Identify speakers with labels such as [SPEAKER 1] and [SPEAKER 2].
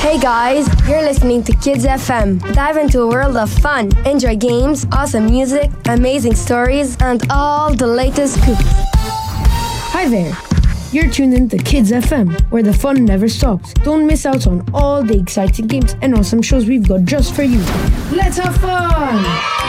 [SPEAKER 1] Hey guys, you're listening to Kids FM. Dive into a world of fun. Enjoy games, awesome music, amazing stories, and all the latest scoops.
[SPEAKER 2] Hi there. You're tuned in to Kids FM, where the fun never stops. Don't miss out on all the exciting games and awesome shows we've got just for you. Let's have fun!